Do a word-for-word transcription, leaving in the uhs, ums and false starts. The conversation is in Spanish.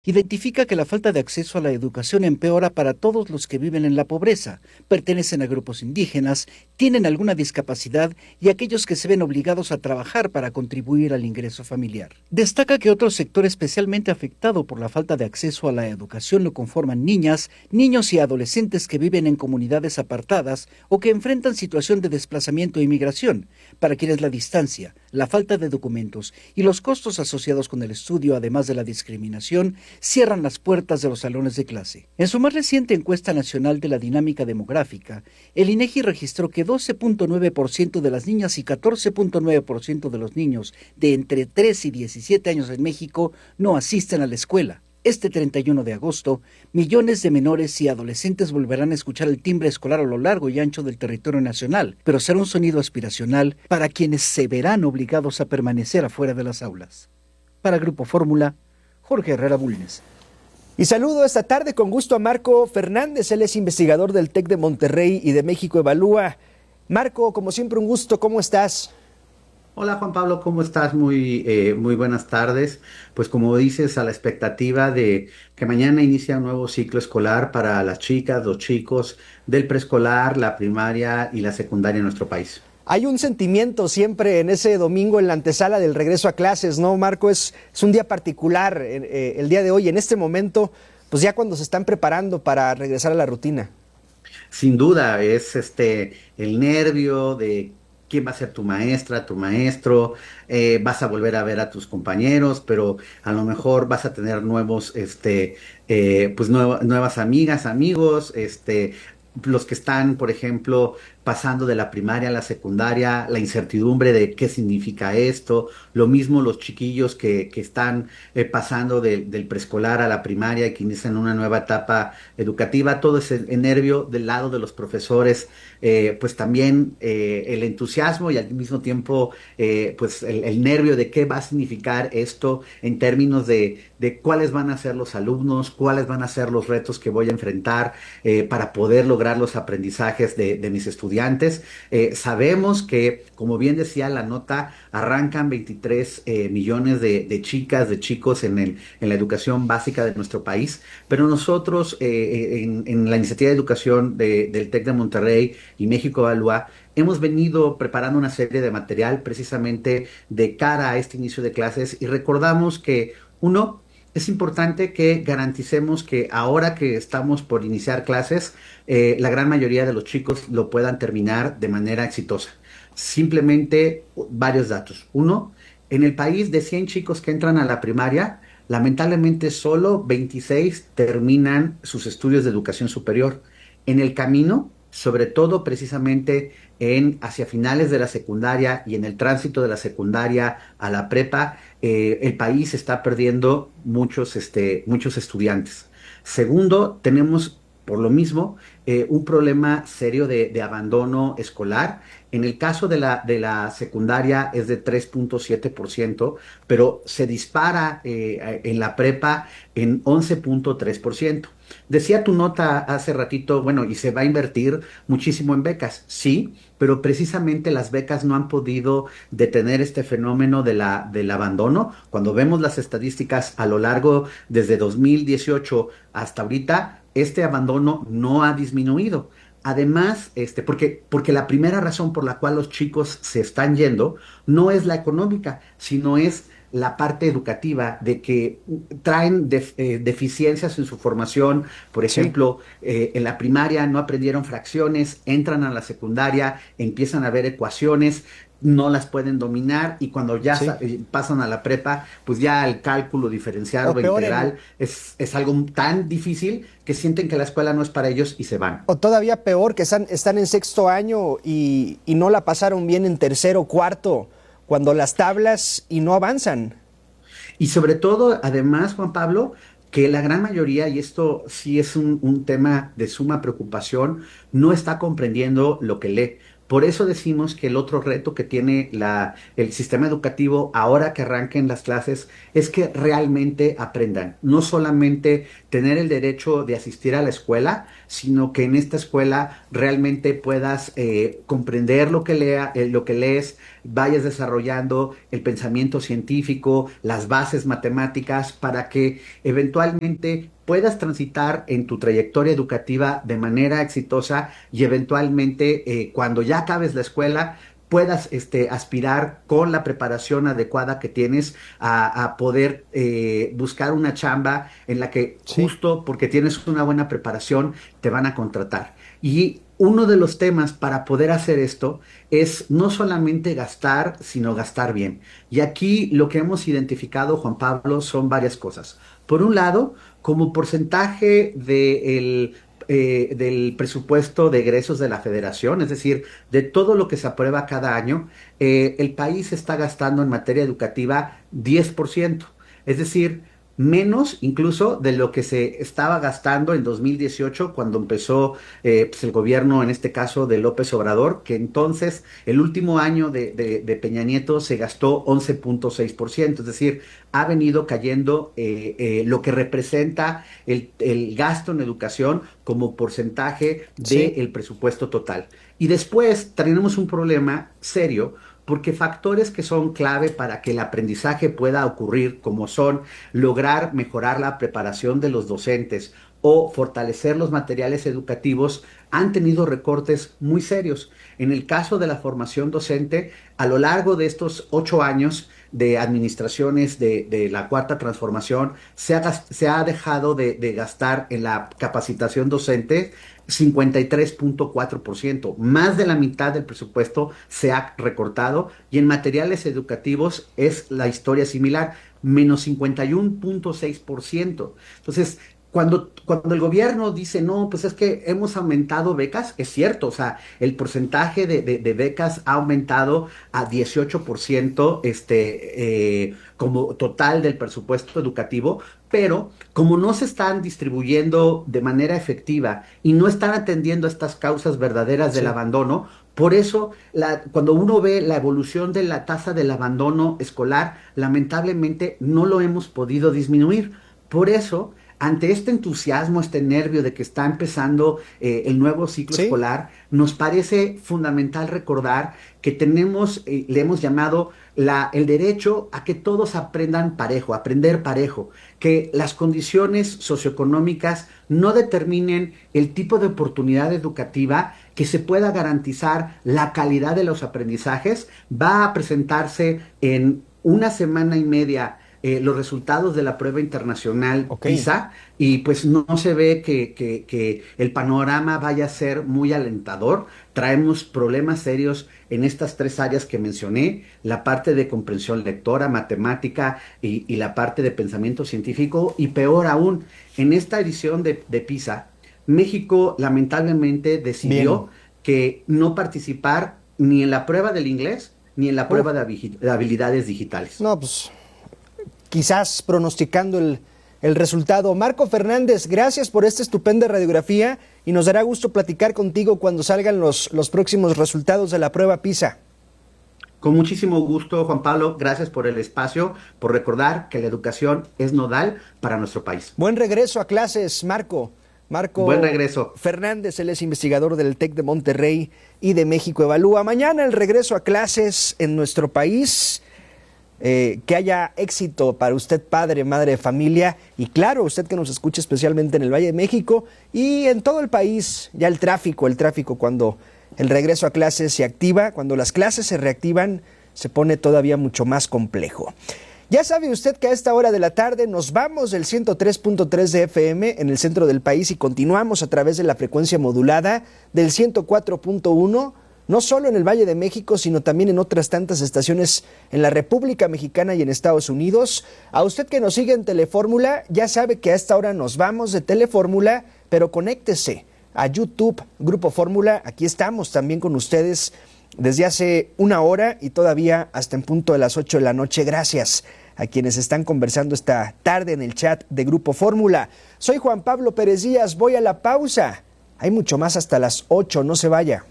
Identifica que la falta de acceso a la educación empeora para todos los que viven en la pobreza, pertenecen a grupos indígenas, tienen alguna discapacidad y aquellos que se ven obligados a trabajar para contribuir al ingreso familiar. Destaca que otro sector especialmente afectado por la falta de acceso a la educación lo conforman niñas, niños y adolescentes que viven en comunidades apartadas o que enfrentan situación de desplazamiento e inmigración, para quienes la distancia, la falta de documentos y los costos asociados con el estudio, además de la discriminación, cierran las puertas de los salones de clase. En su más reciente encuesta nacional de la dinámica demográfica, el INEGI registró que doce punto nueve por ciento de las niñas y catorce punto nueve por ciento de los niños de entre tres y diecisiete años en México no asisten a la escuela. Este treinta y uno de agosto, millones de menores y adolescentes volverán a escuchar el timbre escolar a lo largo y ancho del territorio nacional, pero será un sonido aspiracional para quienes se verán obligados a permanecer afuera de las aulas. Para Grupo Fórmula, Jorge Herrera Bulnes. Y saludo esta tarde con gusto a Marco Fernández, él es investigador del TEC de Monterrey y de México Evalúa. Marco, como siempre un gusto, ¿cómo estás? Hola Juan Pablo, ¿cómo estás? Muy, eh, muy buenas tardes. Pues como dices, a la expectativa de que mañana inicia un nuevo ciclo escolar para las chicas, los chicos del preescolar, la primaria y la secundaria en nuestro país. Hay un sentimiento siempre en ese domingo en la antesala del regreso a clases, ¿no, Marco? Es, es un día particular eh, el día de hoy, en este momento, pues ya cuando se están preparando para regresar a la rutina. Sin duda, es este el nervio de quién va a ser tu maestra, tu maestro, eh, vas a volver a ver a tus compañeros, pero a lo mejor vas a tener nuevos, este, eh, pues nueva, nuevas amigas, amigos, este, los que están, por ejemplo, pasando de la primaria a la secundaria, la incertidumbre de qué significa esto, lo mismo los chiquillos que, que están eh, pasando de, del preescolar a la primaria y que inician una nueva etapa educativa, todo ese nervio del lado de los profesores, eh, pues también eh, el entusiasmo y al mismo tiempo eh, pues el, el nervio de qué va a significar esto en términos de, de cuáles van a ser los alumnos, cuáles van a ser los retos que voy a enfrentar eh, para poder lograr los aprendizajes de, de mis estudiantes. Estudiantes. Eh, sabemos que, como bien decía la nota, arrancan veintitrés eh, millones de, de chicas, de chicos en, el, en la educación básica de nuestro país, pero nosotros eh, en, en la iniciativa de educación de, del TEC de Monterrey y México Evalúa, hemos venido preparando una serie de material precisamente de cara a este inicio de clases y recordamos que, uno, es importante que garanticemos que ahora que estamos por iniciar clases, eh, la gran mayoría de los chicos lo puedan terminar de manera exitosa. Simplemente varios datos. Uno, en el país de cien chicos que entran a la primaria, lamentablemente solo veintiséis terminan sus estudios de educación superior. En el camino, sobre todo precisamente en hacia finales de la secundaria y en el tránsito de la secundaria a la prepa, eh, el país está perdiendo muchos, este, muchos estudiantes. Segundo, tenemos por lo mismo eh, un problema serio de, de abandono escolar. En el caso de la, de la secundaria es de tres punto siete por ciento, pero se dispara eh, en la prepa en once punto tres por ciento. Decía tu nota hace ratito, bueno, y se va a invertir muchísimo en becas, sí, pero precisamente las becas no han podido detener este fenómeno de la, del abandono. Cuando vemos las estadísticas a lo largo desde dos mil dieciocho hasta ahorita, este abandono no ha disminuido. Además, este, porque, porque la primera razón por la cual los chicos se están yendo no es la económica, sino es la parte educativa, de que traen def, eh, deficiencias en su formación. Por ejemplo, sí. eh, en la primaria no aprendieron fracciones, entran a la secundaria, empiezan a ver ecuaciones, no las pueden dominar y cuando ya sí. eh, pasan a la prepa, pues ya el cálculo diferencial o, o integral el... es, es algo tan difícil que sienten que la escuela no es para ellos y se van. O todavía peor, que están, están en sexto año y, y no la pasaron bien en tercero, cuarto, cuando las tablas y no avanzan. Y sobre todo, además, Juan Pablo, que la gran mayoría, y esto sí es un, un tema de suma preocupación, no está comprendiendo lo que lee. Por eso decimos que el otro reto que tiene la, el sistema educativo ahora que arranquen las clases es que realmente aprendan, no solamente tener el derecho de asistir a la escuela, sino que en esta escuela realmente puedas eh, comprender lo que, lea, eh, lo que lees, vayas desarrollando el pensamiento científico, las bases matemáticas, para que eventualmente puedas transitar en tu trayectoria educativa de manera exitosa y eventualmente eh, cuando ya acabes la escuela puedas este, aspirar con la preparación adecuada que tienes a, a poder eh, buscar una chamba en la que Sí. justo porque tienes una buena preparación te van a contratar. Y uno de los temas para poder hacer esto es no solamente gastar, sino gastar bien. Y aquí lo que hemos identificado, Juan Pablo, son varias cosas. Por un lado, como porcentaje de el, eh, del presupuesto de egresos de la federación, es decir, de todo lo que se aprueba cada año, eh, el país está gastando en materia educativa diez por ciento. Es decir, menos incluso de lo que se estaba gastando en dos mil dieciocho cuando empezó eh, pues el gobierno, en este caso de López Obrador, que entonces el último año de, de, de Peña Nieto se gastó once punto seis por ciento, es decir, ha venido cayendo eh, eh, lo que representa el, el gasto en educación como porcentaje Sí. del presupuesto total. Y después tenemos un problema serio porque factores que son clave para que el aprendizaje pueda ocurrir, como son lograr mejorar la preparación de los docentes o fortalecer los materiales educativos, han tenido recortes muy serios. En el caso de la formación docente, a lo largo de estos ocho años de administraciones de, de la Cuarta Transformación, se ha, se ha dejado de, de gastar en la capacitación docente cincuenta y tres punto cuatro por ciento, más de la mitad del presupuesto se ha recortado, y en materiales educativos es la historia similar, menos cincuenta y uno punto seis por ciento. Entonces, cuando, cuando el gobierno dice, no, pues es que hemos aumentado becas, es cierto, o sea, el porcentaje de, de, de becas ha aumentado a dieciocho por ciento este, eh, como total del presupuesto educativo, pero como no se están distribuyendo de manera efectiva y no están atendiendo estas causas verdaderas del Sí. abandono, por eso la, cuando uno ve la evolución de la tasa del abandono escolar, lamentablemente no lo hemos podido disminuir. Por eso, ante este entusiasmo, este nervio de que está empezando eh, el nuevo ciclo Sí. escolar, nos parece fundamental recordar que tenemos, eh, le hemos llamado la, el derecho a que todos aprendan parejo, aprender parejo, que las condiciones socioeconómicas no determinen el tipo de oportunidad educativa, que se pueda garantizar la calidad de los aprendizajes. Va a presentarse en una semana y media Eh, los resultados de la prueba internacional Ok. PISA, y pues no, no se ve que, que, que el panorama vaya a ser muy alentador. Traemos problemas serios en estas tres áreas que mencioné, la parte de comprensión lectora, matemática y, y la parte de pensamiento científico, y peor aún, en esta edición de, de PISA, México lamentablemente decidió Bien. que no participar ni en la prueba del inglés ni en la prueba Uf. de, habi- de habilidades digitales. No, pues quizás pronosticando el, el resultado. Marco Fernández, gracias por esta estupenda radiografía y nos dará gusto platicar contigo cuando salgan los, los próximos resultados de la prueba PISA. Con muchísimo gusto, Juan Pablo, gracias por el espacio, por recordar que la educación es nodal para nuestro país. Buen regreso a clases, Marco. Marco Buen regreso. Fernández, él es investigador del TEC de Monterrey y de México Evalúa. Mañana el regreso a clases en nuestro país. Eh, que haya éxito para usted, padre, madre de familia, y claro, usted que nos escucha especialmente en el Valle de México y en todo el país. Ya el tráfico, el tráfico cuando el regreso a clases se activa, cuando las clases se reactivan, se pone todavía mucho más complejo. Ya sabe usted que a esta hora de la tarde nos vamos del ciento tres punto tres de F M en el centro del país y continuamos a través de la frecuencia modulada del ciento cuatro punto uno, no solo en el Valle de México, sino también en otras tantas estaciones en la República Mexicana y en Estados Unidos. A usted que nos sigue en Telefórmula, ya sabe que a esta hora nos vamos de Telefórmula, pero conéctese a YouTube, Grupo Fórmula. Aquí estamos también con ustedes desde hace una hora y todavía hasta en punto de las ocho de la noche. Gracias a quienes están conversando esta tarde en el chat de Grupo Fórmula. Soy Juan Pablo Pérez Díaz, voy a la pausa. Hay mucho más hasta las ocho, no se vaya.